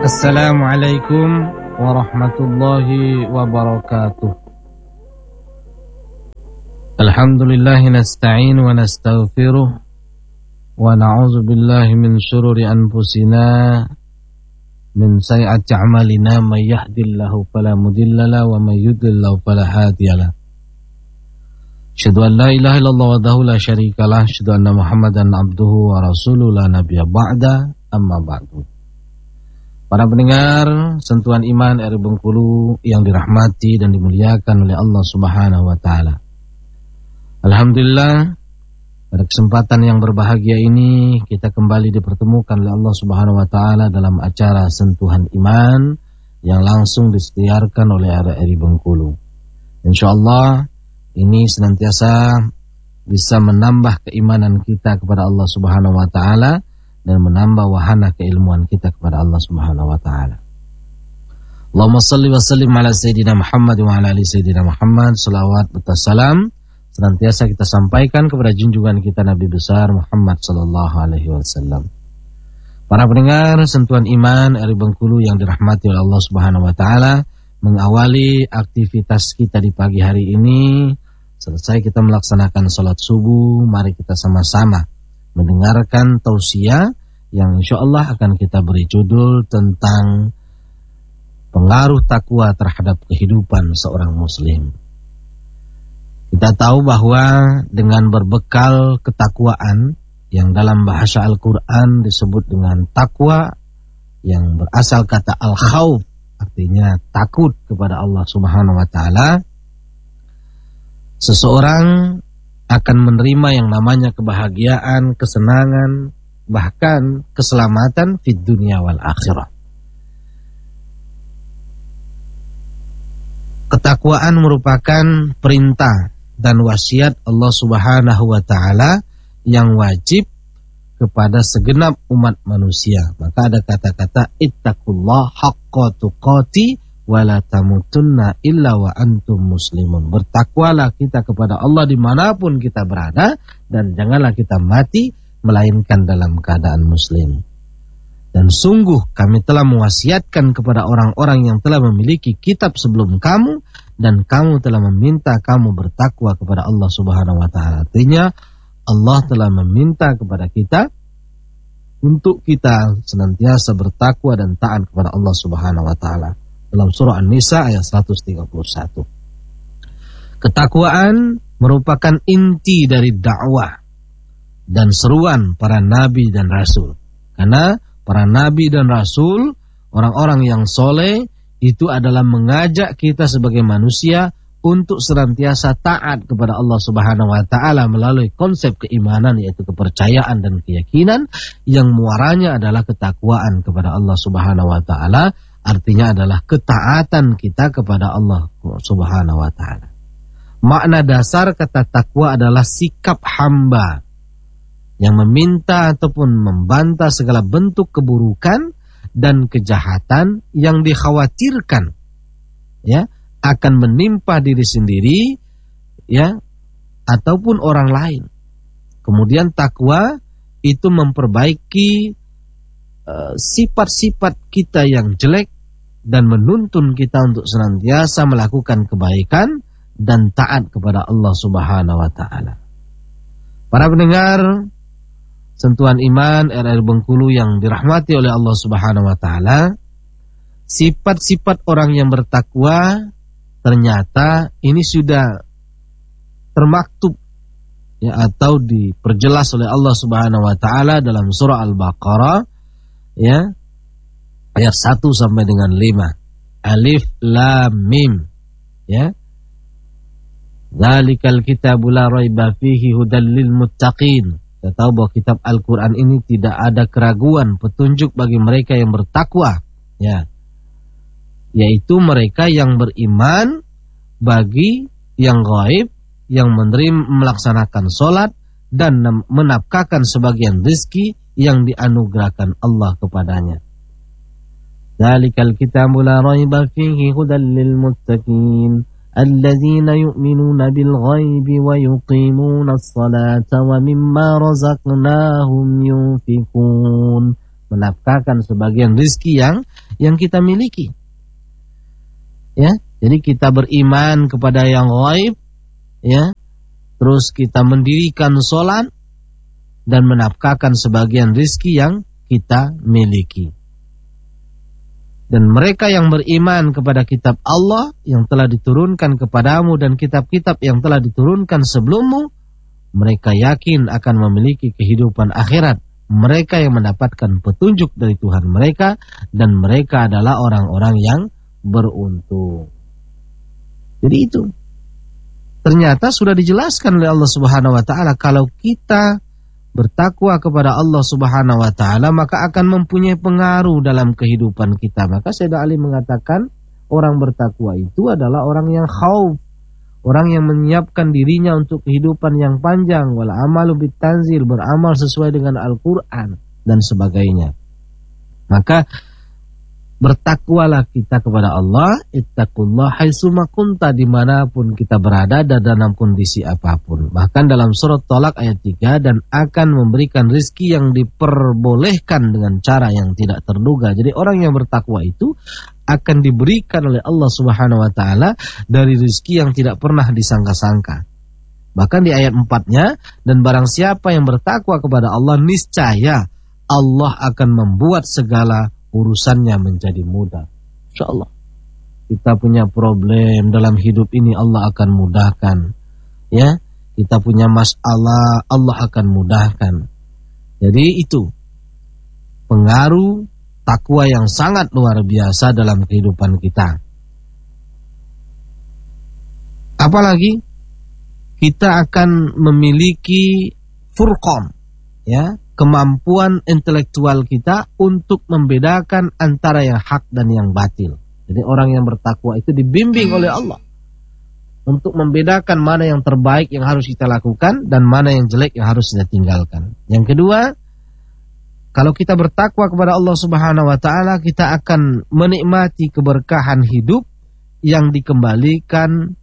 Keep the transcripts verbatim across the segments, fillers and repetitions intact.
Assalamualaikum warahmatullahi wabarakatuh. Alhamdulillah nasta'in wa nastaghfiruh wa na'udzu billahi min syururi anfusina min sayyi'ati a'malina may yahdihillahu fala mudhillalah wa may yudlil fala hadiyalah. Asyhadu an la ilaha illallah wahdahu la syarikalah, asyhadu anna Muhammadan abduhu wa rasuluhu la nabiyya ba'da, amma ba'du. Para pendengar Sentuhan Iman R I Bengkulu yang dirahmati dan dimuliakan oleh Allah Subhanahu wa taala. Alhamdulillah, pada kesempatan yang berbahagia ini kita kembali dipertemukan oleh Allah Subhanahu wa taala dalam acara Sentuhan Iman yang langsung disiarkan oleh R I Bengkulu. Insyaallah ini senantiasa bisa menambah keimanan kita kepada Allah Subhanahu wa taala dan menambah wahana keilmuan kita kepada Allah Subhanahu wa taala. Allahumma shalli wa sallim ala sayyidina Muhammad wa ala ali sayyidina Muhammad. Shalawat bertassalam senantiasa kita sampaikan kepada junjungan kita Nabi besar Muhammad sallallahu alaihi wasallam. Para pendengar Sentuhan Iman R I Bengkulu yang dirahmati oleh Allah Subhanahu wa taala, mengawali aktivitas kita di pagi hari ini, selesai kita melaksanakan salat subuh, mari kita sama-sama mendengarkan tausiah yang insyaallah akan kita beri judul tentang pengaruh takwa terhadap kehidupan seorang muslim. Kita tahu bahwa dengan berbekal ketakwaan yang dalam bahasa Al-Quran disebut dengan takwa, yang berasal kata al-khawf, artinya takut kepada Allah Subhanahu wa taala, seseorang akan menerima yang namanya kebahagiaan, kesenangan, bahkan keselamatan fid dunya wal akhirah. Ketakwaan merupakan perintah dan wasiat Allah Subhanahu wa taala yang wajib kepada segenap umat manusia. Maka ada kata-kata ittaqullah haqqa tuqati wa la tamutunna illa wa antum muslimun. Bertakwalah kita kepada Allah dimanapun kita berada, dan janganlah kita mati melainkan dalam keadaan muslim. Dan sungguh kami telah mewasiatkan kepada orang-orang yang telah memiliki kitab sebelum kamu, dan kamu telah meminta kamu bertakwa kepada Allah Subhanahu wa taala. Artinya Allah telah meminta kepada kita untuk kita senantiasa bertakwa dan taat kepada Allah Subhanahu wa taala. Dalam surah An-Nisa ayat seratus tiga puluh satu. Ketakwaan merupakan inti dari dakwah dan seruan para nabi dan rasul. Karena para nabi dan rasul, orang-orang yang soleh, itu adalah mengajak kita sebagai manusia untuk senantiasa taat kepada Allah Subhanahu wa taala melalui konsep keimanan, yaitu kepercayaan dan keyakinan yang muaranya adalah ketakwaan kepada Allah Subhanahu wa taala, artinya adalah ketaatan kita kepada Allah Subhanahu wa taala. Makna dasar kata takwa adalah sikap hamba yang meminta ataupun membantah segala bentuk keburukan dan kejahatan yang dikhawatirkan ya akan menimpa diri sendiri ya ataupun orang lain. Kemudian takwa itu memperbaiki uh, sifat-sifat kita yang jelek dan menuntun kita untuk senantiasa melakukan kebaikan dan taat kepada Allah Subhanahu wa taala. Para pendengar Sentuhan Iman R I Bengkulu yang dirahmati oleh Allah Subhanahu wa taala, sifat-sifat orang yang bertakwa ternyata ini sudah termaktub ya atau diperjelas oleh Allah Subhanahu wa taala dalam surah Al-Baqarah ya ayat satu sampai dengan lima. Alif lam mim ya. Dzalikal kitabu la raiba fihi hudal lil muttaqin. Kita tahu bahwa kitab Al-Quran ini tidak ada keraguan, petunjuk bagi mereka yang bertakwa, ya, yaitu mereka yang beriman, bagi yang gaib, yang menerima melaksanakan sholat dan menafkahkan sebagian rezeki yang dianugerahkan Allah kepadanya. Dzalikal kitabu la raiba fihi hudal lil muttaqin. Alladzina yu'minuna bil ghaibi wa yuqimuna as-salata wa mimma razaqnahum yunfikun. Menafkahkan sebagian rizki yang yang kita miliki. Ya, jadi kita beriman kepada yang ghaib, ya. Terus kita mendirikan sholat dan menafkahkan sebagian rizki yang kita miliki. Dan mereka yang beriman kepada kitab Allah yang telah diturunkan kepadamu dan kitab-kitab yang telah diturunkan sebelummu, mereka yakin akan memiliki kehidupan akhirat. Mereka yang mendapatkan petunjuk dari Tuhan mereka, dan mereka adalah orang-orang yang beruntung. Jadi itu ternyata sudah dijelaskan oleh Allah Subhanahu wa taala, kalau kita bertakwa kepada Allah Subhanahu wa taala maka akan mempunyai pengaruh dalam kehidupan kita. Maka Sayyidina Ali mengatakan orang bertakwa itu adalah orang yang khauf, orang yang menyiapkan dirinya untuk kehidupan yang panjang, wal amalu bitanzil, beramal sesuai dengan Al-Qur'an dan sebagainya. Maka bertakwalah kita kepada Allah, ittaqullah haitsuma kunta, dimanapun kita berada dan dalam kondisi apapun. Bahkan dalam surat Thalaq ayat tiga, dan akan memberikan rizki yang diperbolehkan dengan cara yang tidak terduga. Jadi orang yang bertakwa itu akan diberikan oleh Allah Subhanahu wa taala dari rizki yang tidak pernah disangka-sangka. Bahkan di ayat empat-nya, dan barang siapa yang bertakwa kepada Allah, niscaya Allah akan membuat segala urusannya menjadi mudah. InsyaAllah kita punya problem dalam hidup ini, Allah akan mudahkan. Ya, kita punya masalah, Allah akan mudahkan. Jadi itu pengaruh takwa yang sangat luar biasa dalam kehidupan kita. Apalagi kita akan memiliki furqan, ya, kemampuan intelektual kita untuk membedakan antara yang hak dan yang batil. Jadi orang yang bertakwa itu dibimbing oleh Allah untuk membedakan mana yang terbaik yang harus kita lakukan dan mana yang jelek yang harus kita tinggalkan. Yang kedua, kalau kita bertakwa kepada Allah Subhanahu wa taala, kita akan menikmati keberkahan hidup yang dikembalikan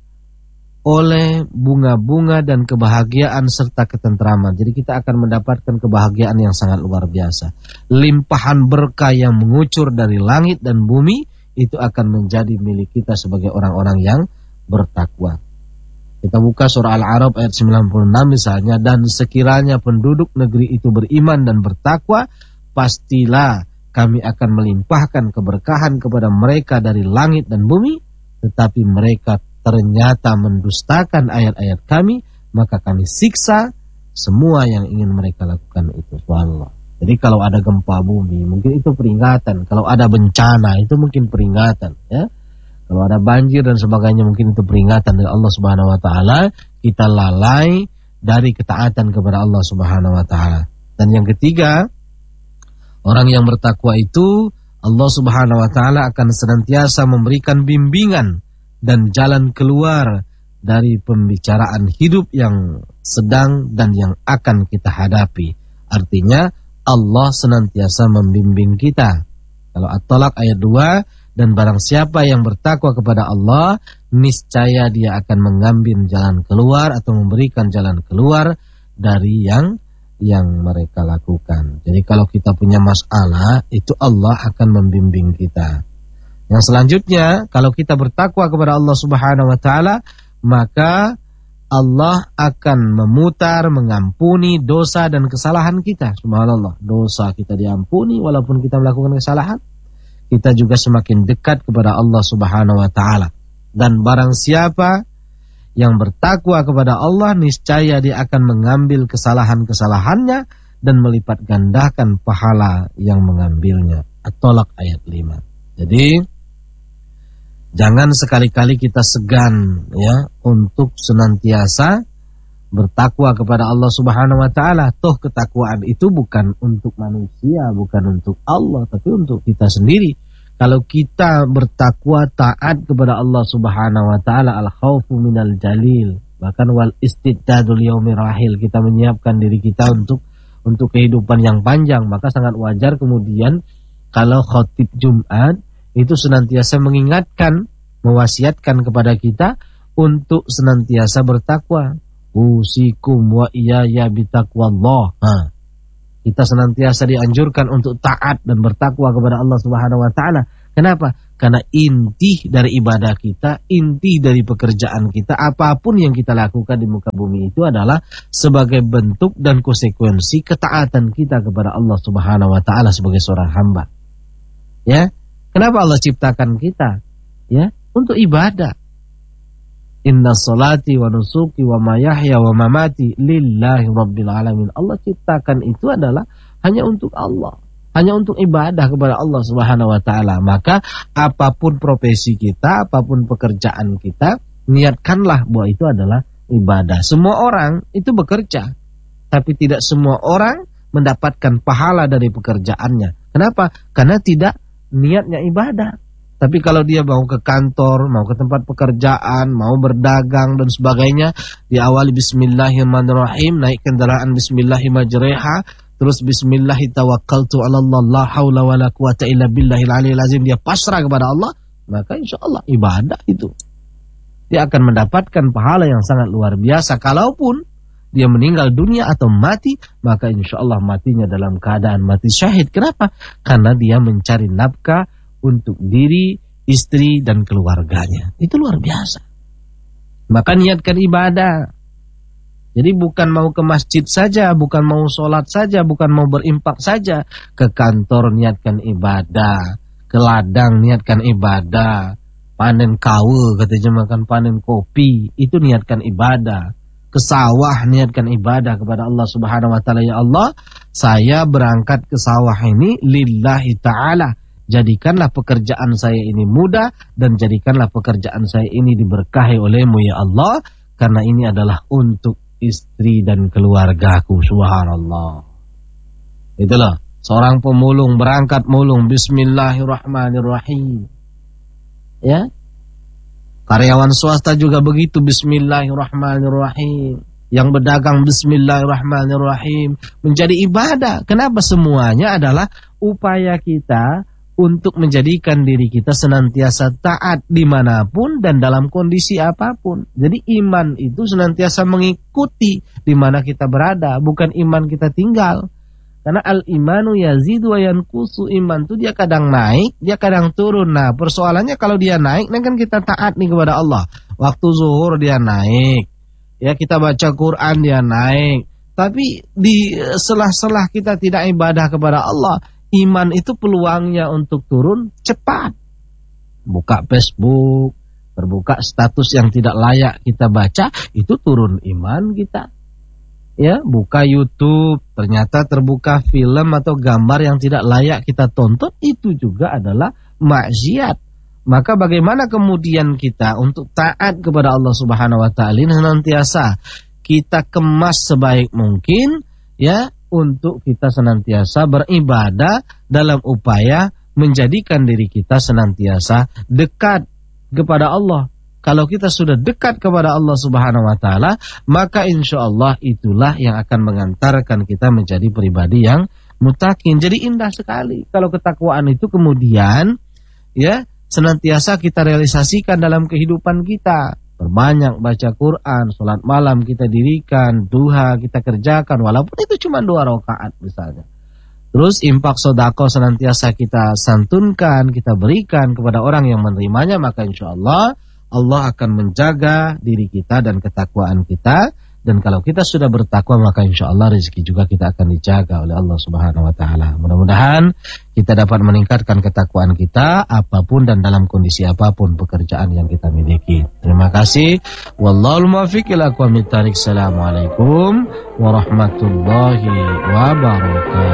oleh bunga-bunga dan kebahagiaan serta ketentraman. Jadi kita akan mendapatkan kebahagiaan yang sangat luar biasa. Limpahan berkah yang mengucur dari langit dan bumi itu akan menjadi milik kita sebagai orang-orang yang bertakwa. Kita buka surah Al-A'raf ayat sembilan puluh enam misalnya, dan sekiranya penduduk negeri itu beriman dan bertakwa, pastilah kami akan melimpahkan keberkahan kepada mereka dari langit dan bumi, tetapi mereka ternyata mendustakan ayat-ayat kami, maka kami siksa semua yang ingin mereka lakukan itu. Subhanallah. Jadi kalau ada gempa bumi mungkin itu peringatan, kalau ada bencana itu mungkin peringatan, ya. Kalau ada banjir dan sebagainya mungkin itu peringatan dari Allah Subhanahu wa taala, kita lalai dari ketaatan kepada Allah Subhanahu wa taala. Dan yang ketiga, orang yang bertakwa itu Allah Subhanahu wa taala akan senantiasa memberikan bimbingan dan jalan keluar dari pembicaraan hidup yang sedang dan yang akan kita hadapi. Artinya Allah senantiasa membimbing kita. Kalau At-Thalaq ayat dua, dan barang siapa yang bertakwa kepada Allah, niscaya dia akan mengambil jalan keluar atau memberikan jalan keluar dari yang yang mereka lakukan. Jadi kalau kita punya masalah, itu Allah akan membimbing kita. Yang selanjutnya, kalau kita bertakwa kepada Allah Subhanahu wa taala, maka Allah akan memutar, mengampuni dosa dan kesalahan kita. Subhanallah, dosa kita diampuni walaupun kita melakukan kesalahan. Kita juga semakin dekat kepada Allah Subhanahu wa taala. Dan barang siapa yang bertakwa kepada Allah, niscaya dia akan mengambil kesalahan-kesalahannya dan melipat gandakan pahala yang mengambilnya. At-Thalaq ayat lima. Jadi jangan sekali-kali kita segan, ya, untuk senantiasa bertakwa kepada Allah Subhanahu wa taala. Toh ketakwaan itu bukan untuk manusia, bukan untuk Allah, tapi untuk kita sendiri. Kalau kita bertakwa taat kepada Allah Subhanahu wa taala, al-khaufu minal jalil, bahkan wal istiddadul yaumir rahil, kita menyiapkan diri kita untuk untuk kehidupan yang panjang, maka sangat wajar kemudian kalau khatib Jumat itu senantiasa mengingatkan, mewasiatkan kepada kita untuk senantiasa bertakwa. Usikum wa iyaya bitaqwallah. Nah, kita senantiasa dianjurkan untuk taat dan bertakwa kepada Allah Subhanahu wa taala, Kenapa? Karena inti dari ibadah kita, inti dari pekerjaan kita, apapun yang kita lakukan di muka bumi itu adalah sebagai bentuk dan konsekuensi ketaatan kita kepada Allah Subhanahu wa taala sebagai seorang hamba. Ya. Kenapa Allah ciptakan kita? Ya, untuk ibadah. Inna salati wa nusuki wa mayahya wa mamati lillahi rabbil alamin. Allah ciptakan itu adalah hanya untuk Allah. Hanya untuk ibadah kepada Allah Subhanahu wa taala. Maka apapun profesi kita, apapun pekerjaan kita, niatkanlah bahwa itu adalah ibadah. Semua orang itu bekerja, tapi tidak semua orang mendapatkan pahala dari pekerjaannya. Kenapa? Karena tidak niatnya ibadah. Tapi kalau dia mau ke kantor, mau ke tempat pekerjaan, mau berdagang dan sebagainya, diawali bismillahirrahmanirrahim, naik kendaraan bismillahirrahmanirrahim, terus bismillahi tawakkaltu ala Allah la haula wala quwata illa billahil aliyil azim, dia pasrah kepada Allah, maka insyaallah ibadah itu. Dia akan mendapatkan pahala yang sangat luar biasa. Kalaupun dia meninggal dunia atau mati, maka insyaallah matinya dalam keadaan mati syahid. Kenapa? Karena dia mencari nafkah untuk diri, istri dan keluarganya. Itu luar biasa. Maka niatkan ibadah. Jadi bukan mau ke masjid saja, bukan mau sholat saja, bukan mau berimpak saja. Ke kantor niatkan ibadah, ke ladang niatkan ibadah, panen kawe katanya makan panen kopi, itu niatkan ibadah. Ke sawah niatkan ibadah kepada Allah Subhanahu wa taala. Ya Allah, saya berangkat ke sawah ini lillahi ta'ala. Jadikanlah pekerjaan saya ini mudah dan jadikanlah pekerjaan saya ini diberkahi olehmu ya Allah, karena ini adalah untuk istri dan keluargaku. Subhanallah. Itulah seorang pemulung berangkat mulung bismillahirrahmanirrahim. Ya. Karyawan swasta juga begitu, bismillahirrahmanirrahim. Yang berdagang bismillahirrahmanirrahim. Menjadi ibadah. Kenapa? Semuanya adalah upaya kita untuk menjadikan diri kita senantiasa taat dimanapun dan dalam kondisi apapun. Jadi iman itu senantiasa mengikuti di mana kita berada, bukan iman kita tinggal. Karena al-imanu yazidu wa yanqusu, iman itu dia kadang naik, dia kadang turun. Nah, persoalannya kalau dia naik, nah kan kita taat nih kepada Allah. Waktu zuhur dia naik, ya kita baca Quran dia naik. Tapi di selah-selah kita tidak ibadah kepada Allah, iman itu peluangnya untuk turun cepat. Buka Facebook, berbuka status yang tidak layak kita baca, itu turun iman kita. Ya, buka YouTube, ternyata terbuka film atau gambar yang tidak layak kita tonton, itu juga adalah maksiat. Maka bagaimana kemudian kita untuk taat kepada Allah Subhanahu wa taala senantiasa kita kemas sebaik mungkin, ya, untuk kita senantiasa beribadah dalam upaya menjadikan diri kita senantiasa dekat kepada Allah. Kalau kita sudah dekat kepada Allah Subhanahu wa taala, maka insyaallah itulah yang akan mengantarkan kita menjadi pribadi yang muttaqin. Jadi indah sekali kalau ketakwaan itu kemudian ya senantiasa kita realisasikan dalam kehidupan kita. Berbanyak baca Quran, sholat malam kita dirikan, duha kita kerjakan, walaupun itu cuma dua rakaat misalnya. Terus infak sedekah senantiasa kita santunkan, kita berikan kepada orang yang menerimanya, maka insyaallah Allah akan menjaga diri kita dan ketakwaan kita. Dan kalau kita sudah bertakwa, maka insyaallah rezeki juga kita akan dijaga oleh Allah Subhanahu wa taala. Mudah-mudahan kita dapat meningkatkan ketakwaan kita apapun dan dalam kondisi apapun pekerjaan yang kita miliki. Terima kasih. Wallahul muwaffiq ila aqwamit thariq. Assalamualaikum warahmatullahi wabarakatuh.